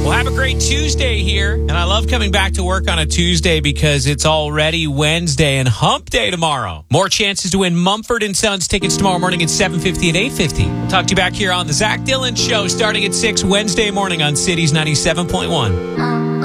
Well, have a great Tuesday here. And I love coming back to work on a Tuesday because it's already Wednesday and hump day tomorrow. More chances to win Mumford & Sons tickets tomorrow morning at 7:50 and 8:50. We'll talk to you back here on the Zach Dillon Show starting at 6 Wednesday morning on Cities 97.1.